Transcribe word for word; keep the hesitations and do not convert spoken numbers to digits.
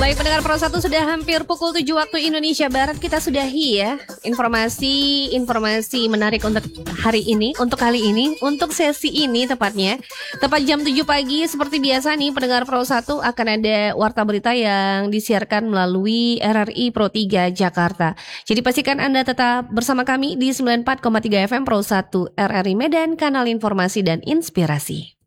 Baik pendengar Pro satu, sudah hampir pukul tujuh waktu Indonesia Barat. Kita sudahi ya informasi-informasi menarik untuk hari ini, untuk kali ini, untuk sesi ini tepatnya. Tepat jam tujuh pagi seperti biasa nih pendengar Pro satu akan ada warta berita yang disiarkan melalui R R I Pro tiga Jakarta. Jadi pastikan Anda tetap bersama kami di sembilan puluh empat koma tiga F M Pro satu R R I Medan, kanal informasi dan inspirasi.